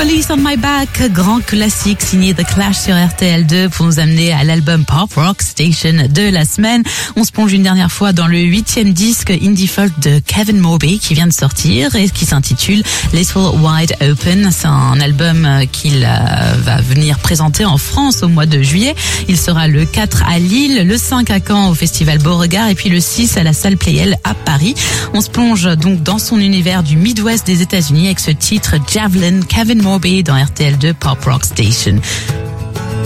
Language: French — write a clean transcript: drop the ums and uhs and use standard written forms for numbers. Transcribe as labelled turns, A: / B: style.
A: Police on My Back, grand classique signé The Clash sur RTL2 pour nous amener à l'album Pop Rock Station de la semaine. On se plonge une dernière fois dans le 8e disque indie folk de Kevin Morby qui vient de sortir et qui s'intitule Little Wide Open. C'est un album qu'il va venir présenter en France au mois de juillet. Il sera le 4 à Lille, le 5 à Caen au Festival Beauregard et puis le 6 à la salle Playel à Paris. On se plonge donc dans son univers du Midwest des États-Unis avec ce titre Javelin, Kevin Morby dans RTL2 Pop Rock Station.